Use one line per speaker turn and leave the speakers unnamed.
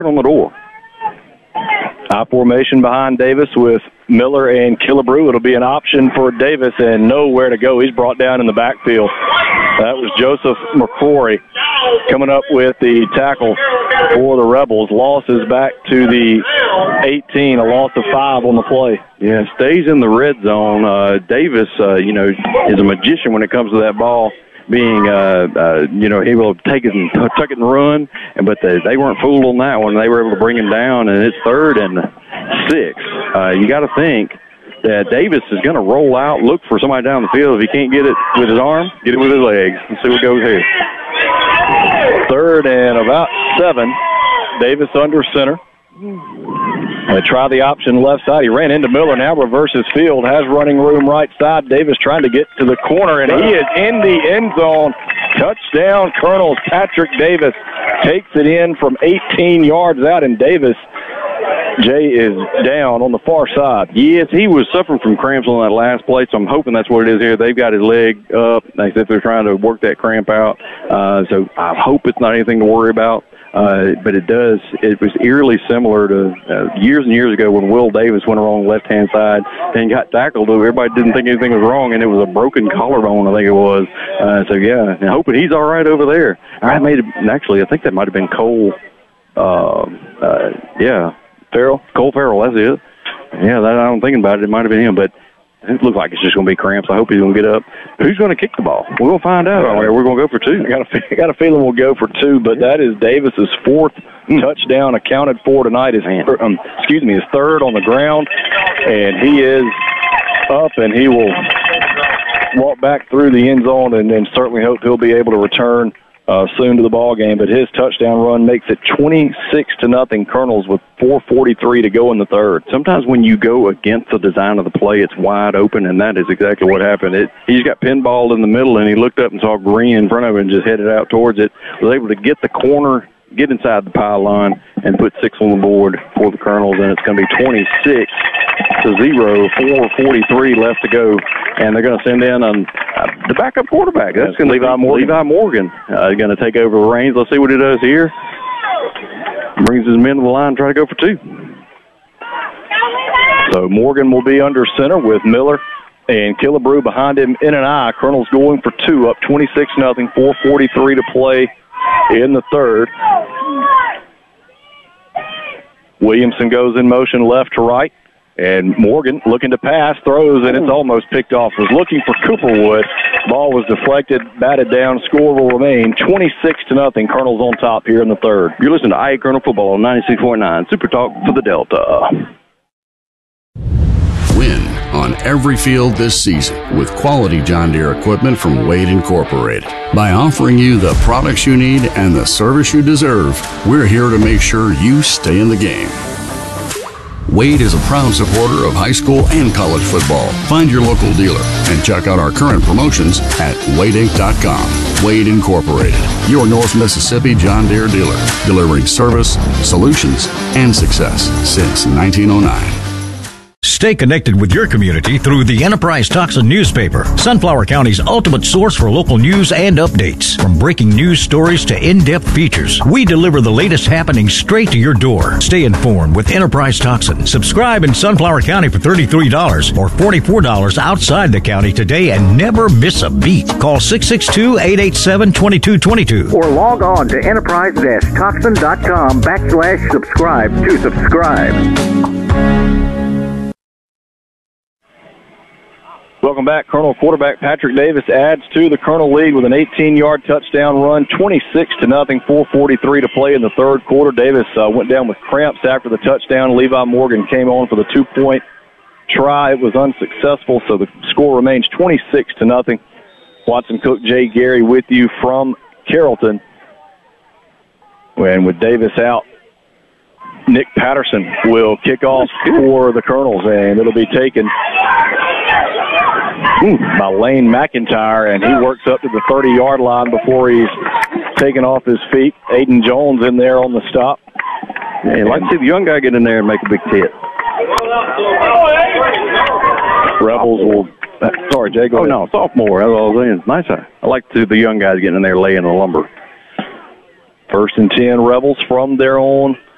on the door. I formation behind Davis with Miller and Killebrew. It'll be an option for Davis and nowhere to go. He's brought down in the backfield. That was Joseph McCrory coming up with the tackle for the Rebels. Loss is back to the 18, a loss of 5 on the play.
Yeah, stays in the red zone. Davis, is a magician when it comes to that ball. Being, he will take it and tuck it and run, but they weren't fooled on that one. They were able to bring him down, and it's 3rd and 6. You got to think that Davis is going to roll out, look for somebody down the field. If he can't get it with his arm, get it with his legs. Let's see what goes here.
3rd and about 7. Davis under center. They try the option left side. He ran into Miller, now reverses field, has running room right side. Davis trying to get to the corner, and he is in the end zone. Touchdown, Colonels. Patrick Davis takes it in from 18 yards out, and Davis, Jay, is down on the far side.
Yes, he was suffering from cramps on that last play, so I'm hoping that's what it is here. They've got his leg up. They said they're trying to work that cramp out, so I hope it's not anything to worry about. But it was eerily similar to years and years ago when Will Davis went along the left-hand side and got tackled. Everybody didn't think anything was wrong, and it was a broken collarbone, I think it was. I'm hoping he's all right over there. I think that might have been Cole.
Farrell?
Cole Farrell, that's it. Yeah, I'm thinking about it. It might have been him, but it looks like it's just going to be cramps. I hope he's going to get up. Who's going to kick the ball? We're going to find out. We're going to go for 2.
I got a feeling we'll go for 2, but that is Davis's 4th touchdown accounted for tonight. His 3rd on the ground, and he is up, and he will walk back through the end zone, and certainly hope he'll be able to return soon to the ball game. But his touchdown run makes it 26-0 Colonels with 4:43 to go in the 3rd.
Sometimes when you go against the design of the play, it's wide open, and that is exactly what happened. He's got pinballed in the middle, and he looked up and saw green in front of him and just headed out towards it. Was able to get the corner, get inside the pylon, and put 6 on the board for the Colonels, and it's going to be 26-0, 4:43 left to go, and they're going to send in the backup quarterback. That's going to be Levi Morgan going to take over the reins. Let's see what he does here. Brings his men to the line, try to go for 2.
So Morgan will be under center with Miller and Killebrew behind him in an eye. Colonels going for 2, up 26-0, 4:43 to play in the 3rd. Williamson goes in motion left to right, and Morgan looking to pass, throws, and it's almost picked off. Was looking for Cooperwood. Ball was deflected, batted down. Score will remain 26-0. Colonels on top here in the 3rd.
You're listening to IA Colonel Football on 96.9 Super Talk for the Delta.
Win on every field this season with quality John Deere equipment from Wade Incorporated. By offering you the products you need and the service you deserve, we're here to make sure you stay in the game. Wade is a proud supporter of high school and college football. Find your local dealer and check out our current promotions at wadeinc.com. Wade Incorporated, your North Mississippi John Deere dealer, delivering service, solutions, and success since 1909.
Stay connected with your community through the Enterprise Tucson newspaper, Sunflower County's ultimate source for local news and updates. From breaking news stories to in-depth features, we deliver the latest happenings straight to your door. Stay informed with Enterprise Tucson. Subscribe in Sunflower County for $33 or $44 outside the county today and never miss a beat. Call 662-887-2222
or log on to enterprise-tucson.com/subscribe to subscribe.
Welcome back. Colonel quarterback Patrick Davis adds to the Colonel lead with an 18-yard touchdown run, 26-0, 4:43 to play in the 3rd quarter. Davis went down with cramps after the touchdown. Levi Morgan came on for the 2-point try. It was unsuccessful, so the score remains 26-0. Watson Cook, Jay Gary with you from Carrollton. And with Davis out, Nick Patterson will kick off for the Colonels, and it'll be taken by Lane McIntyre, and he works up to the 30-yard line before he's taken off his feet. Aiden Jones in there on the stop.
Yeah, I'd like to see the young guy get in there and make a big hit.
Rebels will... Sorry, Jay, go ahead.
No, sophomore. That's all I was saying. Nice. I like to see the young guys getting in there laying the lumber.
1st and 10, Rebels from their own